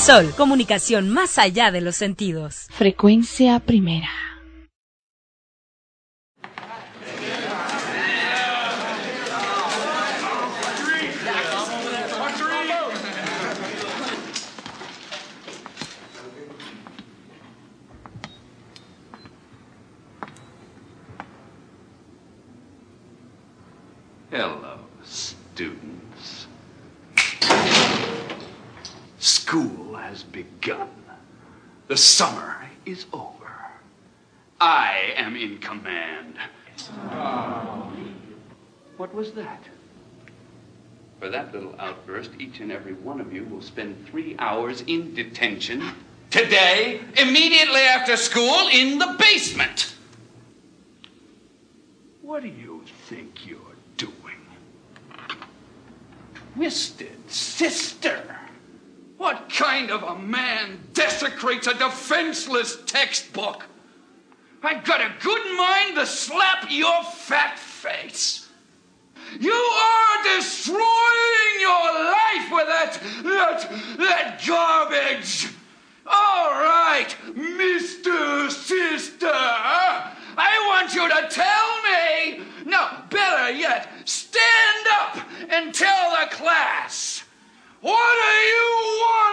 Sol, comunicación más allá de los sentidos. Frecuencia primera. Hello, students. School has begun. The summer is over. I am in command. What was that? For that little outburst, each and every one of you will spend 3 hours in detention today, immediately after school, in the basement. What do you think you're doing? Twisted Sister! What kind of a man desecrates a defenseless textbook? I've got a good mind to slap your fat face. You are destroying your life with that garbage. All right, Mr. Sister, I want you to tell me, no, better yet, stand up and tell the class. What do you want?